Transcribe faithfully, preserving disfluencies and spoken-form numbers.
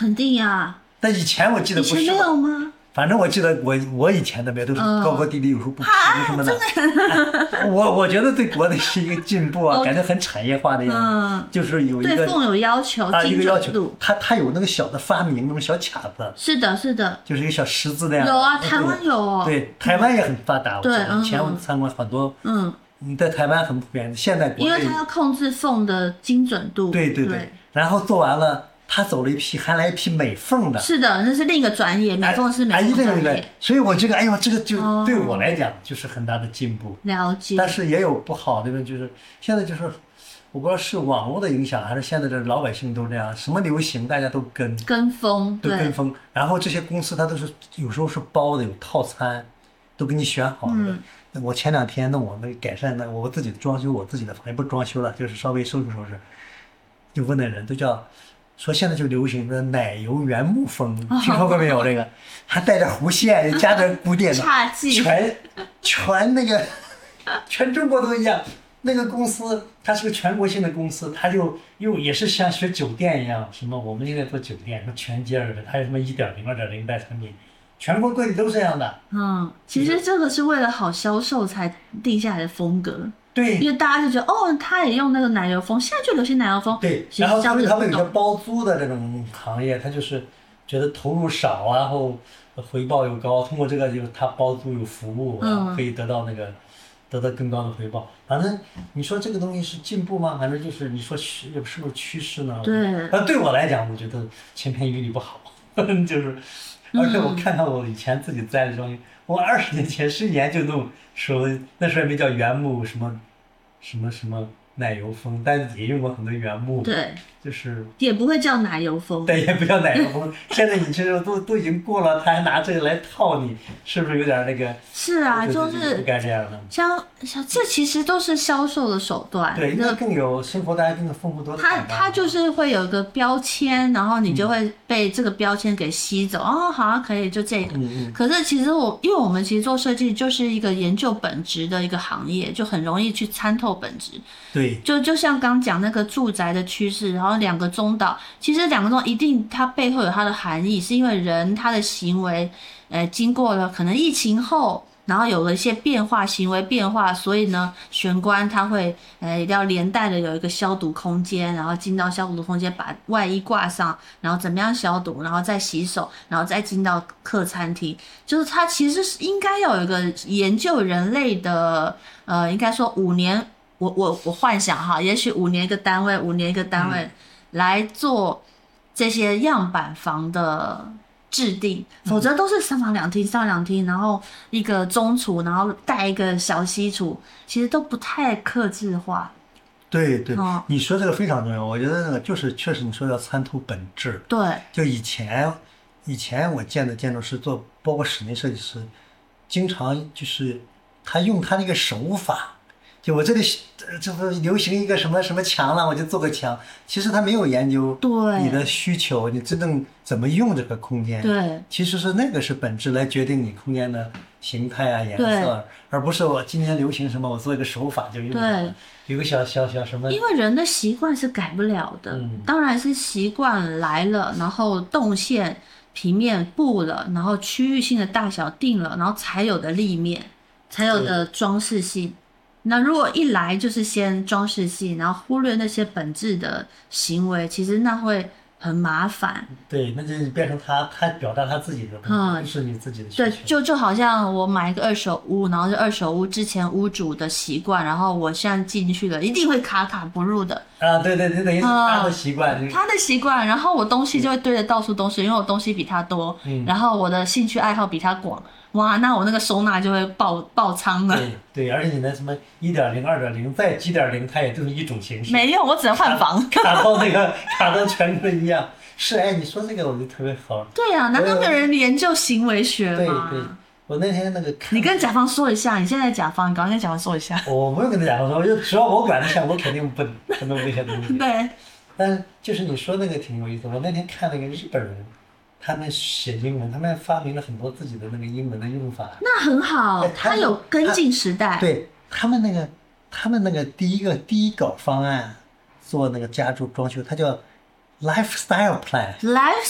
肯定呀。 但以前我记得不是。 以前没有吗？ 反正我记得我我以前的没都是高高低低，有时候不平什么的。 啊、 我我觉得对国内是一个进步啊，感觉很产业化的样子。 嗯， 就是有一个对凤有要求， 啊，一个要求度， 他他有那个小的发明，那种小卡子。 是的，是的， 就是一个小十字那样。 有啊，台湾有哦。 对，台湾也很发达。 对， 以前我参观很多。 嗯。 你在台湾很普遍，现在国内因为它要控制凤的精准度。 对对 对, 对。然后做完了。他走了一批，还来一批美凤的。 是的，那是另一个专业，美凤是美凤专业。 哎，对，所以我这个，哎呦，这个就对我来讲就是很大的进步。 了解。 但是也有不好的，就是现在就是，我不知道是网络的影响，还是现在的老百姓都这样，什么流行大家都跟。 跟风。 都跟风，然后这些公司它都是有时候是包的，有套餐，都给你选好的。嗯、我前两天弄我那改善那我自己装修我自己的房，也不装修了，就是稍微收拾收拾，就问那人都叫。说现在就流行的奶油原木风，听说过没有？这个还带着弧线，加点古典的，全全那个全中国都一样。那个公司它是个全国性的公司，它就又也是像学酒店一样，什么我们现在做酒店，什么全接着的，它有什么一点零、二点零代产品，全国各地都是这样的。 嗯，其实这个是为了好销售才定下来的风格。 对， 因为大家就觉得哦，他也用那个奶油风，现在就流行奶油风。 对，然后他们他们有些包租的这种行业，他就是觉得投入少，然后回报又高，通过这个就他包租有服务，嗯、可以得到那个得到更高的回报。反正你说这个东西是进步吗？反正就是你说是是不是趋势呢？ 对。 呃，对我来讲，我觉得千篇一律不好，就是，而且我看看我以前自己栽的东西。我二十年前十年就弄说那时候也没叫原木什么什么什么奶油风，但也用过很多原木。 对， 就是也不会叫奶油风。 对，也不叫奶油风。现在你这种都都已经过了，他还拿这个来套你，是不是有点那个？ 是啊，就是不该这样的。 像像这其实都是销售的手段。 对，应该更有生活，大家更有丰富多彩。 它它就是会有一个标签，然后你就会被这个标签给吸走。嗯、哦，好像可以就这个。 嗯嗯。 可是其实我因为我们其实做设计就是一个研究本质的一个行业，就很容易去参透本质。 对。 就就像刚讲那个住宅的趋势，然后两个中岛，其实两个中岛一定它背后有它的含义，是因为人他的行为，呃，经过了可能疫情后。然后有了一些变化，行为变化，所以呢，玄关它会呃要连带的有一个消毒空间，然后进到消毒空间把外衣挂上，然后怎么样消毒，然后再洗手，然后再进到客餐厅，就是它其实是应该要有一个研究人类的呃，应该说五年，我我我幻想哈，也许五年一个单位，五年一个单位、嗯、来做这些样板房的。制定，否则都是三房两厅、三房两厅，然后一个中厨，然后带一个小西厨，其实都不太客制化。 对对、哦，你说这个非常重要。我觉得那个就是确实你说要参透本质。 对，就以前以前我见的建筑师做，包括室内设计师，经常就是他用他那个手法。就我这里这不流行一个什么什么墙了，我就做个墙。其实他没有研究你的需求，你真正怎么用这个空间。 对， 其实是那个是本质来决定你空间的形态啊、颜色，而不是我今天流行什么，我做一个手法就用。 对， 有个小小小什么。 因为人的习惯是改不了的，嗯、当然是习惯来了，然后动线、平面布了，然后区域性的大小定了，然后才有的立面，才有的装饰性。那如果一来就是先装饰性，然后忽略那些本质的行为，其实那会很麻烦。 对，那就变成他他表达他自己的，嗯，不是你自己的需求。 对，就就好像我买一个二手屋，然后是二手屋之前屋主的习惯，然后我现在进去了，一定会卡卡不入的。 啊，对对对，等于是他的习惯、嗯， 他的习惯，然后我东西就会堆得到处都是，因为我东西比他多，嗯，然后我的兴趣爱好比他广。哇，那我那个收纳就会爆爆仓了。 对对，而且你那什么一点零、二点零再几点零，它也就是一种形式。 没用，我只能换房。 卡, 卡到那个卡到全都一样。是哎，你说这个我就特别好。 对呀、啊，难道没有人研究行为学吗？ 对对，我那天那个。 你跟甲方说一下，你现在甲方，你赶快跟甲方说一下。 我不用跟甲方说，我就只要我管得下，我肯定不不弄这些东西。 对。 但就是你说那个挺有意思，我那天看那个日本人。他们写英文，他们发明了很多自己的那个英文的用法。 那很好，他有跟进时代。 对他们那个，他们那个第一个第一稿方案做那个家住装修，它叫 lifestyle plan。 lifestyle